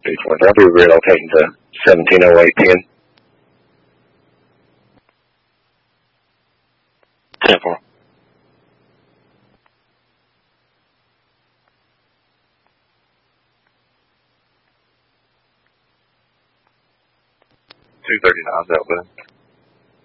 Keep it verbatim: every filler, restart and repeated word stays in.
I'll be relocating to seventeen oh eight ten. ten four. two thirty-nine is outbound.